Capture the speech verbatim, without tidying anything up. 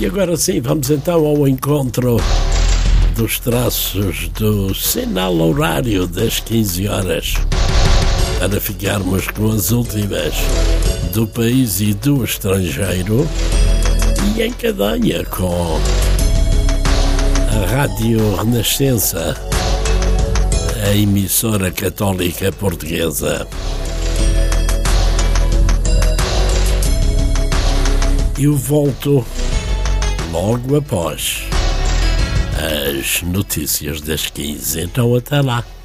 E agora sim, vamos então ao encontro dos traços do sinal horário das quinze horas, para ficarmos com as últimas do país e do estrangeiro, e em cadeia com a Rádio Renascença, a emissora católica portuguesa. Eu volto logo após as notícias das quinze, então até lá.